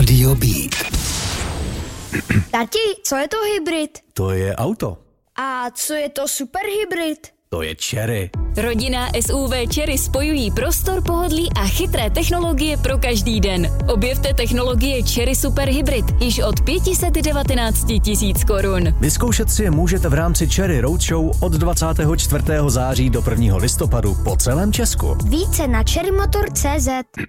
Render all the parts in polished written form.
Rádio Beat. Tati, co je to hybrid? To je auto. A co je to superhybrid? To je Chery. Rodinná SUV Chery spojují prostor, pohodlí a chytré technologie pro každý den. Objevte technologie Chery Super Hybrid již od 519 000 korun. Vyzkoušet si je můžete v rámci Chery Roadshow od 24. září do 1. listopadu po celém Česku. Více na cherrymotor.cz.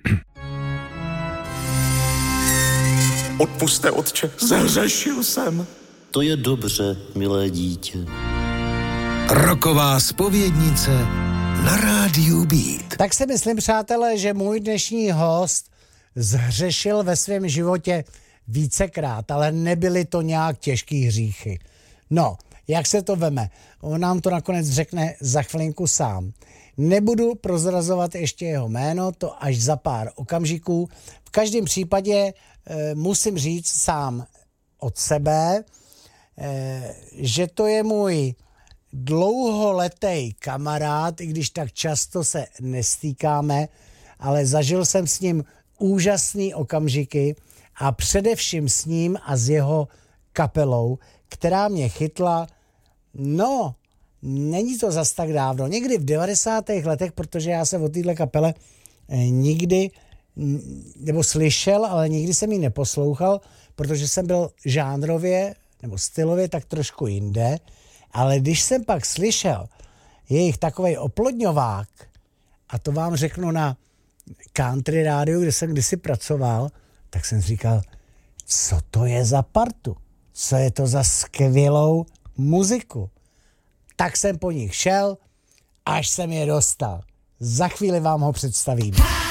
Odpusťte, otče, zahřešil jsem. To je dobře, milé dítě. Roková zpovědnice na Rádiu Beat. Tak si myslím, přátelé, že můj dnešní host zhřešil ve svém životě vícekrát, ale nebyly to nějak těžký hříchy. No, jak se to veme? On nám to nakonec řekne za chvilinku sám. Nebudu prozrazovat ještě jeho jméno, to až za pár okamžiků. V každém případě musím říct sám od sebe, že to je můj dlouholetý kamarád, i když tak často se nestýkáme, ale zažil jsem s ním úžasný okamžiky a především s ním a s jeho kapelou, která mě chytla, no, není to zas tak dávno, někdy v 90. letech, protože já jsem o téhle kapele nikdy, nebo slyšel, ale nikdy jsem ji neposlouchal, protože jsem byl žánrově nebo stylově tak trošku jinde, ale když jsem pak slyšel jejich takovej oplodňovák, a to vám řeknu na country rádiu, kde jsem kdysi pracoval, tak jsem říkal, co to je za partu? Co je to za skvělou muziku? Tak jsem po nich šel, až jsem je dostal. Za chvíli vám ho představím.